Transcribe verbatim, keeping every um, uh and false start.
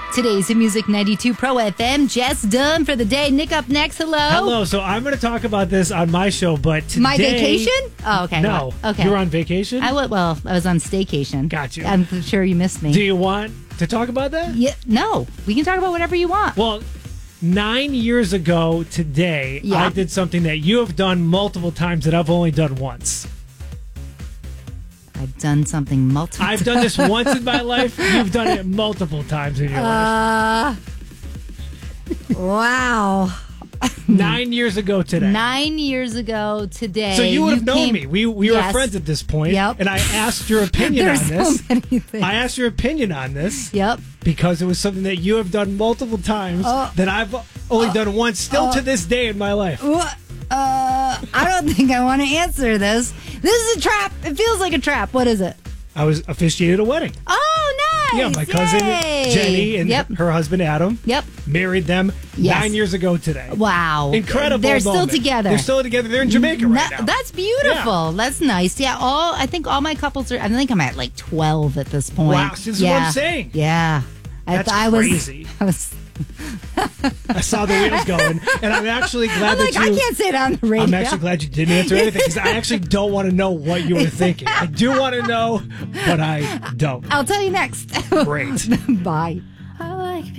Today's Music ninety-two Pro F M. Jess done for the day. Nick up next. Hello. Hello. So I'm going to talk about this on my show, but today... My vacation? Oh, okay. No. Well, okay. You were on vacation? I w- well, I was on staycation. Got you. I'm sure you missed me. Do you want to talk about that? Yeah. No. We can talk about whatever you want. Well, nine years ago today, Yeah. I did something that you have done multiple times that I've only done once. I've done something multiple I've done this once in my life. You've done it multiple times in your Uh, wow. life. Nine years ago today. Nine years ago today. So you would have known came- me. We we were Yes. friends at this point. Yep. And I asked your opinion There's on this. so many things. I asked your opinion on this. Yep. Because it was something that you have done multiple times Uh, that I've only done once, still to this day in my life. What? Uh, I don't think I want to answer this. This is a trap. It feels like a trap. What is it? I was officiated a wedding. Oh, nice. Yeah, my cousin Yay. Jenny and Yep. her husband Adam Yep. married them Yes. nine years ago today. Wow. Incredible. They're still moment. together. They're still together. They're in Jamaica right No- now. That's beautiful. That's nice. Yeah, all I think all my couples are. I think I'm at like twelve at this point. Wow, this is yeah. what I'm saying. Yeah, That's I, I was, crazy. I was. I saw the wheels going, and I'm actually glad I'm that like, you. I can't say it on the radio. I'm actually glad you didn't answer anything because I actually don't want to know what you were thinking. I do want to know, but I don't. I'll tell you next. Great. Bye.